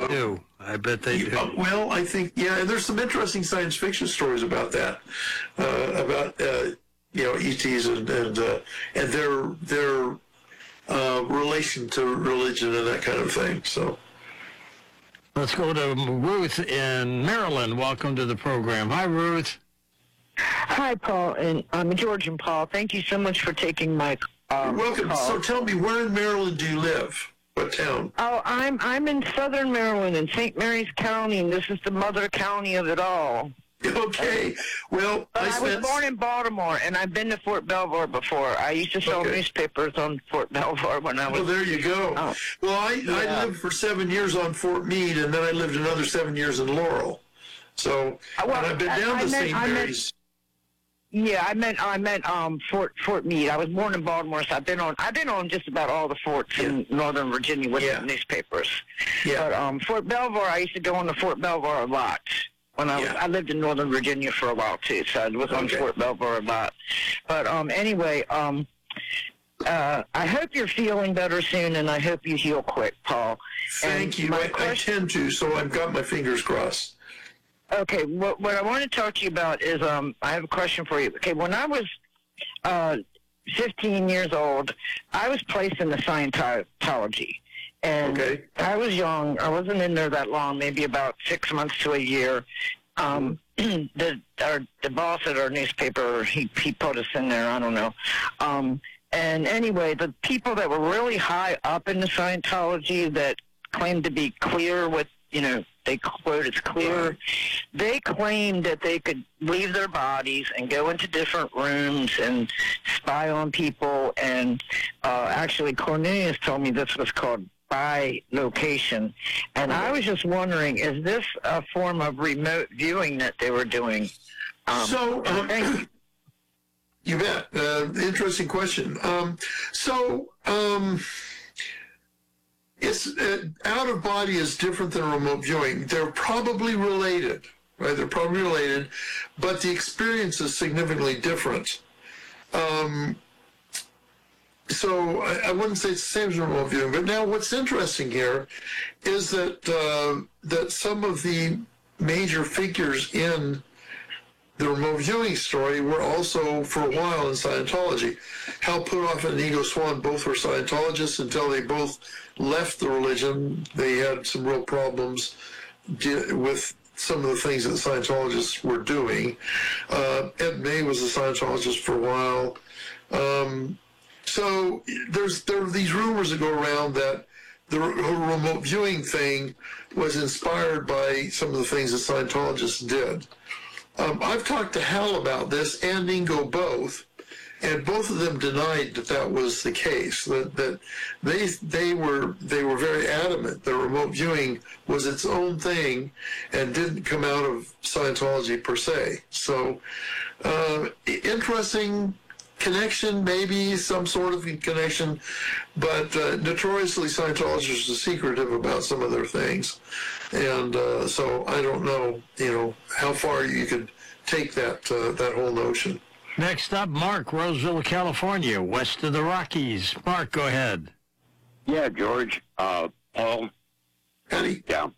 do. I bet they do. Well, I think, and there's some interesting science fiction stories about that, about ETs and their relation to religion and that kind of thing. So, let's go to Ruth in Maryland. Welcome to the program. Hi, Ruth. Hi, Paul, and I'm George and Paul. Thank you so much for taking my welcome. call. So, tell me, where in Maryland do you live? What town? Oh, I'm in southern Maryland in St. Mary's County, and this is the mother county of it all. Okay. Well, I was born in Baltimore, and I've been to Fort Belvoir before. I used to sell newspapers on Fort Belvoir when I was... Well, there you go. Oh. Well, I lived for 7 years on Fort Meade, and then I lived another 7 years in Laurel. So, and I've been down to St. Mary's. Yeah, I meant Fort Meade. I was born in Baltimore, so I've been on just about all the forts in Northern Virginia with the newspapers. Yeah. But Fort Belvoir, I used to go on to Fort Belvoir a lot. When I lived in Northern Virginia for a while too, so I was on Fort Belvoir a lot. But anyway, I hope you're feeling better soon, and I hope you heal quick, Paul. Thank you. I tend to, so I've got my fingers crossed. Okay, what I want to talk to you about is I have a question for you. Okay, when I was 15 years old, I was placed in the Scientology. And I was young. I wasn't in there that long, maybe about 6 months to a year. The boss at our newspaper, he put us in there. I don't know. And anyway, the people that were really high up in the Scientology that claimed to be clear with, they quote, it's clear. They claimed that they could leave their bodies and go into different rooms and spy on people. And actually, Cornelius told me this was called bi-location. And I was just wondering, is this a form of remote viewing that they were doing? Thank you. You bet. Interesting question. It's out of body is different than remote viewing. They're probably related, right? They're probably related, but the experience is significantly different. So I wouldn't say it's the same as remote viewing. But now what's interesting here is that that some of the major figures in the remote viewing story were also, for a while, in Scientology. Hal Puthoff and Inigo Swan both were Scientologists until they both left the religion. They had some real problems with some of the things that the Scientologists were doing. Ed May was a Scientologist for a while. So there are these rumors that go around that the remote viewing thing was inspired by some of the things that Scientologists did. I've talked to Hal about this and Ingo both, and both of them denied that was the case. That they were very adamant that remote viewing was its own thing and didn't come out of Scientology per se. So interesting connection, maybe some sort of connection, but notoriously Scientologists are secretive about some of their things, and so I don't know, how far you could take that that whole notion. Next up, Mark, Roseville, California, west of the Rockies. Mark, go ahead. Yeah, George, Paul. Eddie. Yeah.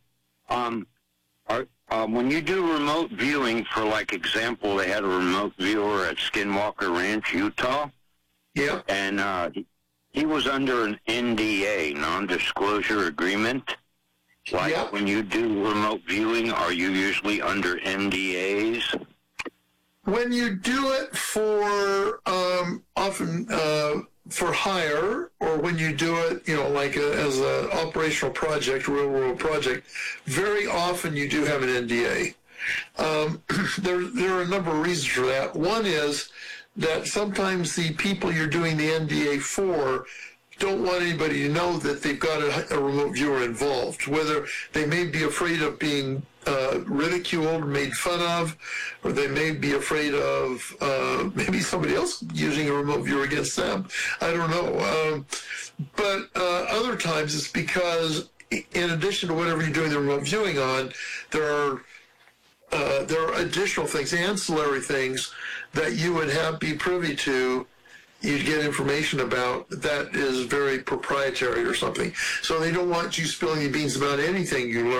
When you do remote viewing, for example, they had a remote viewer at Skinwalker Ranch, Utah. Yeah. And he was under an NDA, non-disclosure agreement. When you do remote viewing, are you usually under NDAs? When you do it for often for hire, or when you do it, as an operational project, real world project, very often you do have an NDA. There are a number of reasons for that. One is that sometimes the people you're doing the NDA for don't want anybody to know that they've got a remote viewer involved, whether they may be afraid of being ridiculed, made fun of, or they may be afraid of maybe somebody else using a remote viewer against them. I don't know. But other times it's because, in addition to whatever you're doing the remote viewing on, there are additional things, ancillary things, that you would be privy to, you'd get information about that is very proprietary or something. So they don't want you spilling the beans about anything you learn.